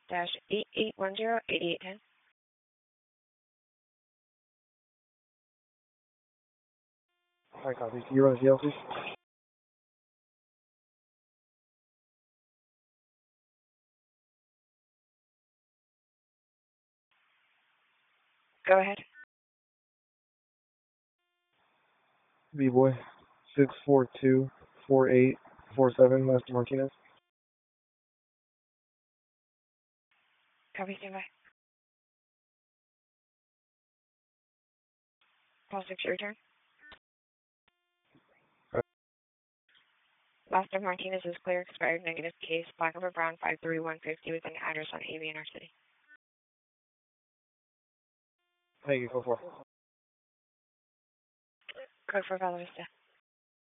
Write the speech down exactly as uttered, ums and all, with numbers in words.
dash eight eight one zero eight eight ten. Hi, copy. Can you run a G L, please? Go ahead. B-Boy, six four two four eight four seven, Master Martinez. Copy, stand by. Call six, your return. Right. Master Martinez is clear, expired negative case, Black River Brown five three one fifty with an address on A V in our city. Thank you, go for it. Code for Bella Vista.